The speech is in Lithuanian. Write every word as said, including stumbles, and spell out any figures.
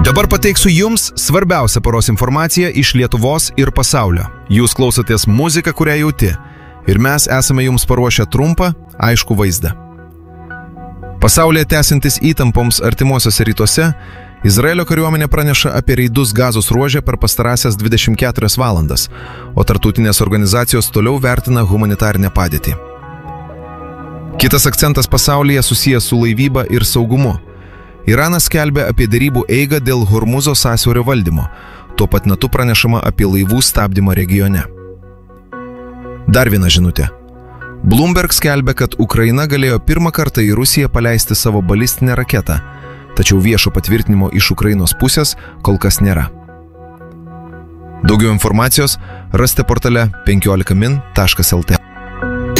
Dabar pateiksiu jums svarbiausią paros informaciją iš Lietuvos ir pasaulio. Jūs klausotės muziką, kurią jauti. Ir mes esame jums paruošę trumpą, aišku vaizdą. Pasaulyje tęsiantis įtampoms artimuosiuose rytuose, Izraelio kariuomenė praneša apie reidus Gazos ruože per pastarąsias dvidešimt keturias valandas, o tarptautinės organizacijos toliau vertina humanitarinę padėtį. Kitas akcentas pasaulyje susijęs su laivyba ir saugumu. Iranas skelbia apie derybų eigą dėl Hormuzo sąsiaurio valdymo, tuo pat metu pranešama apie laivų stabdymą regione. Dar viena žinutė. Bloomberg skelbia, kad Ukraina galėjo pirmą kartą į Rusiją paleisti savo balistinę raketą, tačiau viešo patvirtinimo iš Ukrainos pusės kol kas nėra. Daugiau informacijos rasite portale penkiolika min taškas el tė.